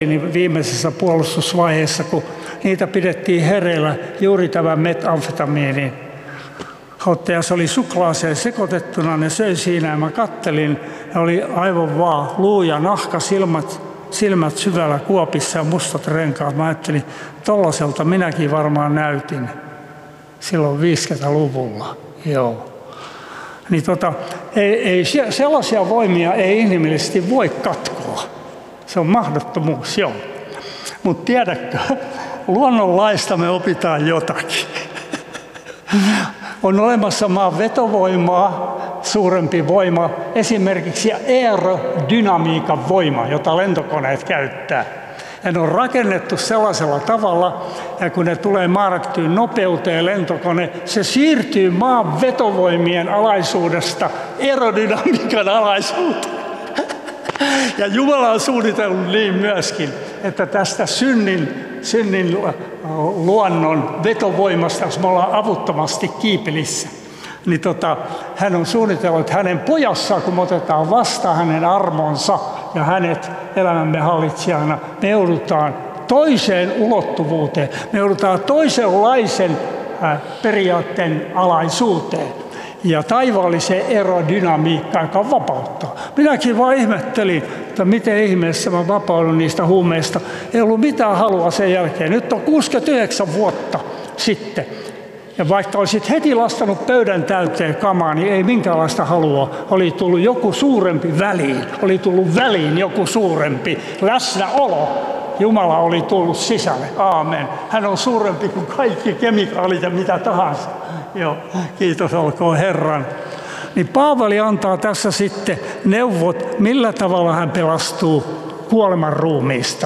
viimeisessä puolustusvaiheessa, kun niitä pidettiin hereillä juuri tämän metamfetamiinin. Ottaja, se oli suklaaseen sekoitettuna, ne söi siinä ja mä kattelin, ja oli aivan vaan luu ja nahka, silmät syvällä kuopissa ja mustat renkaat. Mä ajattelin, tollaiselta minäkin varmaan näytin silloin 50-luvulla. Joo. Niin ei sellaisia voimia ei inhimillisesti voi katkoa. Se on mahdottomuus, joo. Mutta tiedätkö, luonnonlaista me opitaan jotakin. On olemassa maan vetovoimaa, suurempi voima, esimerkiksi aerodynamiikan voima, jota lentokoneet käyttää. Ja ne on rakennettu sellaisella tavalla, ja kun ne tulee määrättyyn nopeuteen lentokone, se siirtyy maan vetovoimien alaisuudesta aerodynamiikan alaisuuteen. Ja Jumala on suunnitellut niin myöskin, että tästä synnin luonnon vetovoimasta, jos me ollaan avuttomasti kiipelissä, niin hän on suunnitellut, että hänen pojassaan, kun me otetaan vastaan hänen armonsa ja hänet elämämme hallitsijana, me joudutaan toiseen ulottuvuuteen, me joudutaan toisenlaisen periaatteen alaisuuteen ja taivaalliseen aerodynamiikkaan, joka vapauttaa. Minäkin vaan ihmettelin, että miten ihmeessä mä vapaudun niistä huumeista. Ei ollut mitään halua sen jälkeen. Nyt on 69 vuotta sitten. Ja vaikka olisit heti lastanut pöydän täyteen kamaa, niin ei minkäänlaista halua. Oli tullut joku suurempi väliin. Oli tullut väliin joku suurempi läsnäolo. Jumala oli tullut sisälle. Aamen. Hän on suurempi kuin kaikki kemikaalit ja mitä tahansa. Joo, kiitos olkoon Herran. Niin Paavali antaa tässä sitten neuvot, millä tavalla hän pelastuu kuoleman ruumiista.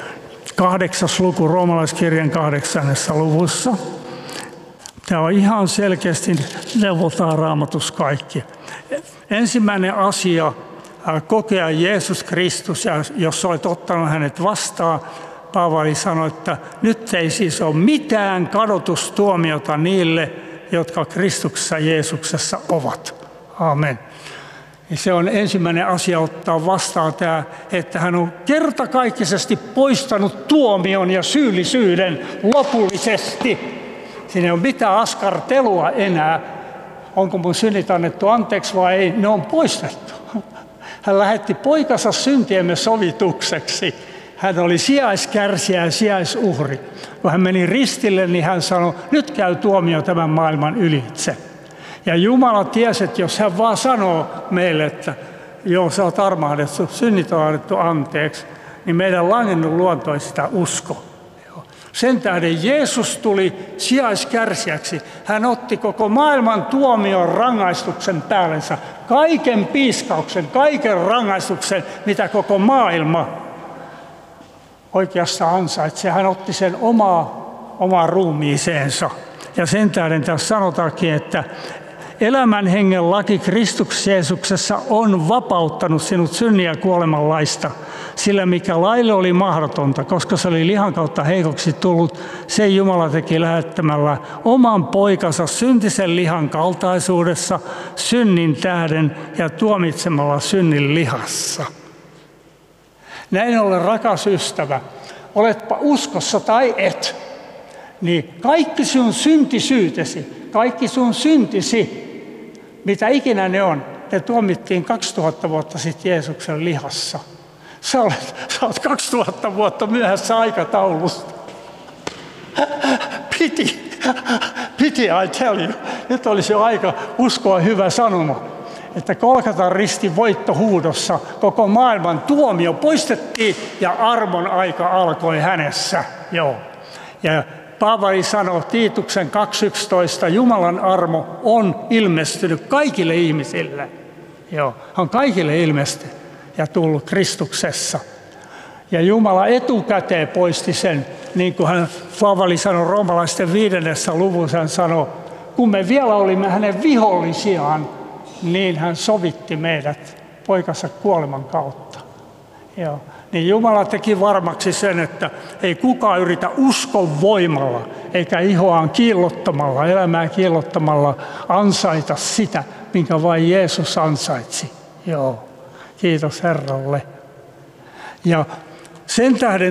8. luku roomalaiskirjan 8. luvussa. Tämä on ihan selkeästi neuvotaan Raamatussa kaikki. Ensimmäinen asia, kokea Jeesus Kristus, ja jos olet ottanut hänet vastaan, Paavali sanoi, että nyt ei siis ole mitään kadotustuomiota niille, jotka Kristuksessa Jeesuksessa ovat. Amen. Ja se on ensimmäinen asia ottaa vastaan tämä, että hän on kertakaikkisesti poistanut tuomion ja syyllisyyden lopullisesti. Siinä ei ole mitään askartelua enää, onko mun synnit annettu anteeksi vai ei, ne on poistettu. Hän lähetti poikansa syntiemme sovitukseksi. Hän oli sijaiskärsijä ja sijaisuhri. Kun hän meni ristille, niin hän sanoi, nyt käy tuomio tämän maailman ylitse. Ja Jumala tiesi, että jos hän vaan sanoo meille, että joo, sä oot armahdettu, synnit on annettu anteeksi, niin meidän langennut luonto ei sitä usko. Sen tähden Jeesus tuli sijaiskärsijäksi. Hän otti koko maailman tuomion rangaistuksen päällensä. Kaiken piiskauksen, kaiken rangaistuksen, mitä koko maailma oikeastaan ansaitsi. Hän otti sen omaan ruumiiseensa. Ja sen tähden tässä sanotaankin, että elämän hengen laki Kristuksessa Jeesuksessa on vapauttanut sinut synnin ja kuoleman laista. Sillä mikä laille oli mahdotonta, koska se oli lihan kautta heikoksi tullut, se Jumala teki lähettämällä oman poikansa syntisen lihan kaltaisuudessa, synnin tähden ja tuomitsemalla synnin lihassa. Näin ollen, rakas ystävä, oletpa uskossa tai et, niin kaikki sun syntisyytesi, kaikki sun syntisi, mitä ikinä ne on, ne tuomittiin 2000 vuotta sitten Jeesuksen lihassa. Sä oot 2000 vuotta myöhässä aikataulusta. Piti, I tell you. Nyt olisi jo aika uskoa hyvä sanoma, että Golgatan ristin voittohuudossa koko maailman tuomio poistettiin ja armon aika alkoi hänessä. Joo. Ja Paavali sanoi Tiituksen 2.11, Jumalan armo on ilmestynyt kaikille ihmisille. Joo, on kaikille ilmestynyt ja tullut Kristuksessa. Ja Jumala etukäteen poisti sen, niin kuin Paavali sanoi roomalaisten 5. luvussa, hän sanoi, kun me vielä olimme hänen vihollisiaan, niin hän sovitti meidät poikansa kuoleman kautta. Joo. Niin Jumala teki varmaksi sen, että ei kukaan yritä uskon voimalla, eikä ihoaan kiillottamalla, elämää kiillottamalla ansaita sitä, minkä vain Jeesus ansaitsi. Joo, kiitos Herralle. Ja Sen tähden